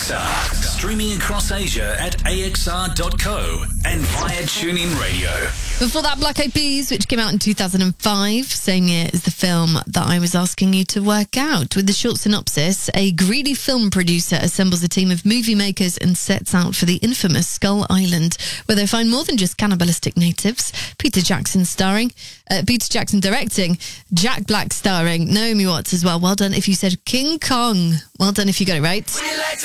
AXR. Streaming across Asia at axr.co and via TuneIn Radio. Before that, Black Eyed Peas, which came out in 2005, same year as the film that I was asking you to work out. With the short synopsis, a greedy film producer assembles a team of movie makers and sets out for the infamous Skull Island, where they find more than just cannibalistic natives. Peter Jackson directing, Jack Black starring, Naomi Watts as well. Well done if you said King Kong. Well done if you got it right.